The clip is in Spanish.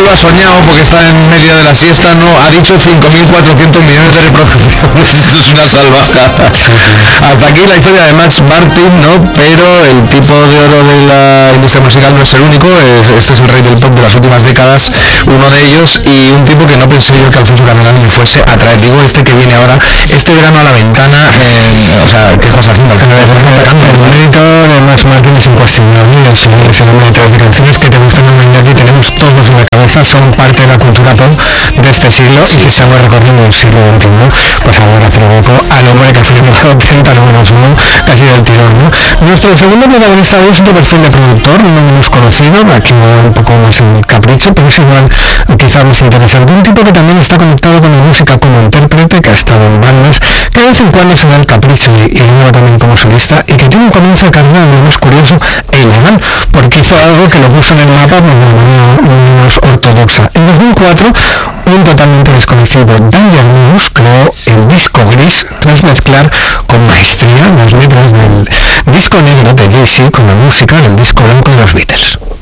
lo ha soñado porque está en medio de la siesta, no, ha dicho 5.400 millones de reproducciones. Esto es una salvajada. Hasta aquí la historia de Max Martin, ¿no? Pero el tipo de oro de la industria musical no es el único, este es el rey del pop de las últimas décadas, uno de ellos, y un tipo que no pensé yo que Alfonso Cardenal me fuese a traer. Digo, este que viene ahora, este verano a la ventana, o sea, ¿qué estás haciendo? El mérito de Max Martin es incuestionable, ese número de 13 canciones que te gustan y tenemos todos en la cabeza, son parte de la cultura pop de este siglo, y si estamos recorriendo el siglo XXI, pues ahora hacer un poco al hombre que ha firmado 30 números uno, casi del tirón, ¿no? Nuestro segundo protagonista es otro perfil de productor, no menos conocido, aquí va un poco más en capricho, pero es igual quizás más interesante, un tipo que también está conectado con la música como intérprete, que ha estado en bandas, que de vez en cuando se da el capricho y luego también como solista, y que tiene un comienzo de carrera de lo más curioso e ilegal, porque hizo algo que lo puso en el mapa de una manera menos ortodoxa. En 2004, un totalmente desconocido, Danger Mouse, creó el disco gris tras mezclar con maestría las letras del disco negro de Jay-Z con la música del disco blanco de los Beatles.